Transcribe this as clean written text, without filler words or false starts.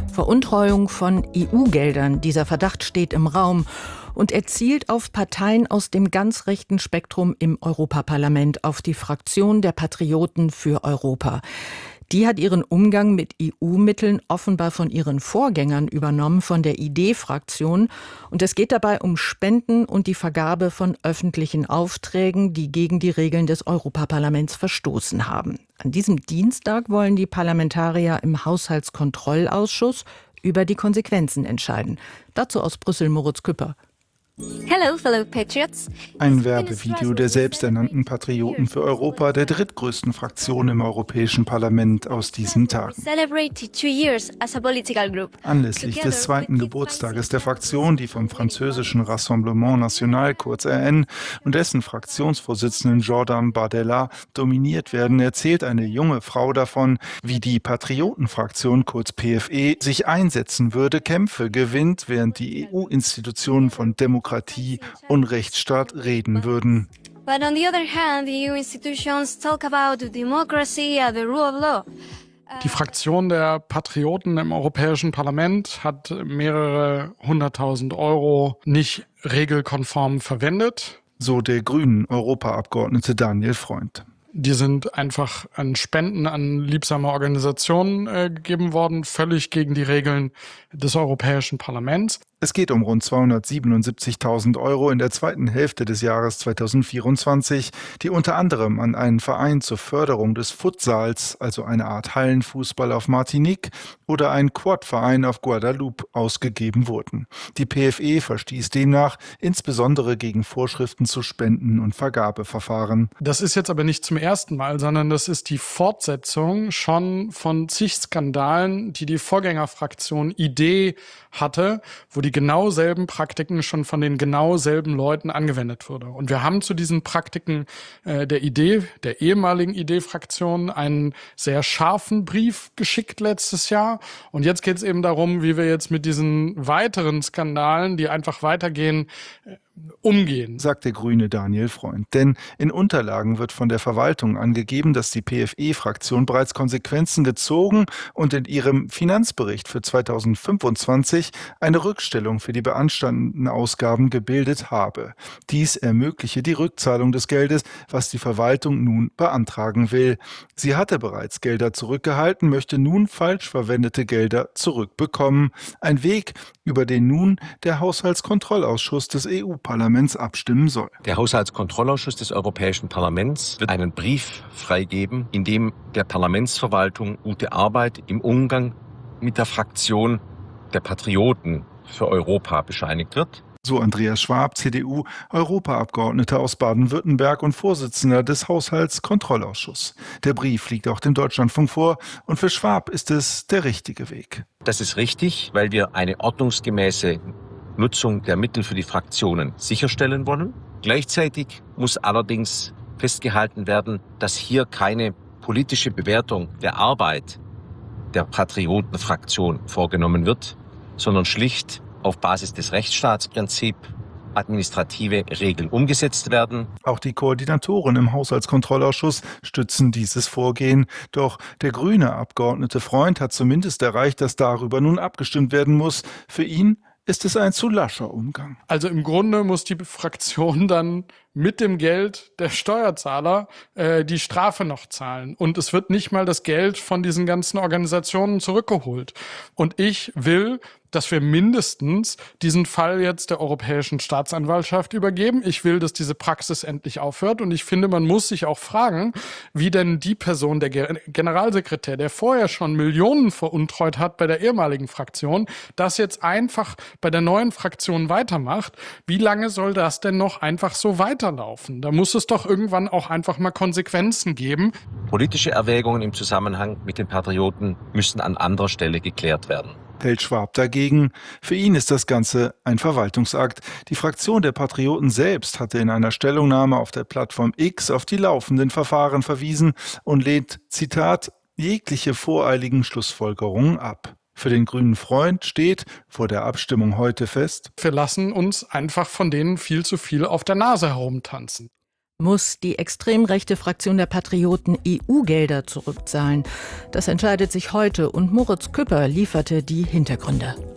Veruntreuung von EU-Geldern. Dieser Verdacht steht im Raum und er zielt auf Parteien aus dem ganz rechten Spektrum im Europaparlament, auf die Fraktion der Patrioten für Europa. Die hat ihren Umgang mit EU-Mitteln offenbar von ihren Vorgängern übernommen, von der ID-Fraktion. Und es geht dabei um Spenden und die Vergabe von öffentlichen Aufträgen, die gegen die Regeln des Europaparlaments verstoßen haben. An diesem Dienstag wollen die Parlamentarier im Haushaltskontrollausschuss über die Konsequenzen entscheiden. Dazu aus Brüssel Moritz Küpper. Hello, fellow patriots. Ein Werbevideo der selbsternannten Patrioten für Europa, der drittgrößten Fraktion im Europäischen Parlament aus diesen Tagen. Anlässlich des zweiten Geburtstages der Fraktion, die vom französischen Rassemblement National, kurz RN, und dessen Fraktionsvorsitzenden Jordan Bardella dominiert werden, erzählt eine junge Frau davon, wie die Patriotenfraktion, kurz PFE, sich einsetzen würde, Kämpfe gewinnt, während die EU-Institutionen von Demokratie und Rechtsstaat reden würden. But on the other hand, the EU institutions talk about democracy and the rule of law. Die Fraktion der Patrioten im Europäischen Parlament hat mehrere 100.000 Euro nicht regelkonform verwendet. So der grünen Europaabgeordnete Daniel Freund. Die sind einfach an Spenden an liebsame Organisationen gegeben worden, völlig gegen die Regeln des Europäischen Parlaments. Es geht um rund 277.000 Euro in der zweiten Hälfte des Jahres 2024, die unter anderem an einen Verein zur Förderung des Futsals, also eine Art Hallenfußball auf Martinique, oder einen Quad-Verein auf Guadeloupe ausgegeben wurden. Die PFE verstieß demnach insbesondere gegen Vorschriften zu Spenden- und Vergabeverfahren. Das ist jetzt aber nicht zum ersten Mal, sondern das ist die Fortsetzung schon von zig Skandalen, die die Vorgängerfraktion ID hatte, wo die genau selben Praktiken schon von den genau selben Leuten angewendet wurde. Und wir haben zu diesen Praktiken der ehemaligen ID-Fraktion, einen sehr scharfen Brief geschickt letztes Jahr. Und jetzt geht es eben darum, wie wir jetzt mit diesen weiteren Skandalen, die einfach weitergehen, umgehen, sagt der grüne Daniel Freund. Denn in Unterlagen wird von der Verwaltung angegeben, dass die PFE-Fraktion bereits Konsequenzen gezogen und in ihrem Finanzbericht für 2025 eine Rückstellung für die beanstandeten Ausgaben gebildet habe. Dies ermögliche die Rückzahlung des Geldes, was die Verwaltung nun beantragen will. Sie hatte bereits Gelder zurückgehalten, möchte nun falsch verwendete Gelder zurückbekommen. Ein Weg, über den nun der Haushaltskontrollausschuss des EU-Parlaments abstimmen soll. Der Haushaltskontrollausschuss des Europäischen Parlaments wird einen Brief freigeben, in dem der Parlamentsverwaltung gute Arbeit im Umgang mit der Fraktion der Patrioten für Europa bescheinigt wird. So Andreas Schwab, CDU, Europaabgeordneter aus Baden-Württemberg und Vorsitzender des Haushaltskontrollausschusses. Der Brief liegt auch dem Deutschlandfunk vor und für Schwab ist es der richtige Weg. Das ist richtig, weil wir eine ordnungsgemäße Nutzung der Mittel für die Fraktionen sicherstellen wollen. Gleichzeitig muss allerdings festgehalten werden, dass hier keine politische Bewertung der Arbeit der Patriotenfraktion vorgenommen wird, sondern schlicht auf Basis des Rechtsstaatsprinzips administrative Regeln umgesetzt werden. Auch die Koordinatoren im Haushaltskontrollausschuss stützen dieses Vorgehen. Doch der grüne Abgeordnete Freund hat zumindest erreicht, dass darüber nun abgestimmt werden muss. Für ihn ist es ein zu lascher Umgang. Also im Grunde muss die Fraktion dann mit dem Geld der Steuerzahler die Strafe noch zahlen. Und es wird nicht mal das Geld von diesen ganzen Organisationen zurückgeholt. Und ich will, dass wir mindestens diesen Fall jetzt der Europäischen Staatsanwaltschaft übergeben. Ich will, dass diese Praxis endlich aufhört. Und ich finde, man muss sich auch fragen, wie denn die Person, der Generalsekretär, der vorher schon Millionen veruntreut hat bei der ehemaligen Fraktion, das jetzt einfach bei der neuen Fraktion weitermacht. Wie lange soll das denn noch einfach so weiterlaufen? Da muss es doch irgendwann auch einfach mal Konsequenzen geben. Politische Erwägungen im Zusammenhang mit den Patrioten müssen an anderer Stelle geklärt werden. Hält Schwab dagegen. Für ihn ist das Ganze ein Verwaltungsakt. Die Fraktion der Patrioten selbst hatte in einer Stellungnahme auf der Plattform X auf die laufenden Verfahren verwiesen und lehnt, Zitat, jegliche voreiligen Schlussfolgerungen ab. Für den grünen Freund steht vor der Abstimmung heute fest: Wir lassen uns einfach von denen viel zu viel auf der Nase herumtanzen. Muss die extrem rechte Fraktion der Patrioten EU-Gelder zurückzahlen? Das entscheidet sich heute und Moritz Küpper lieferte die Hintergründe.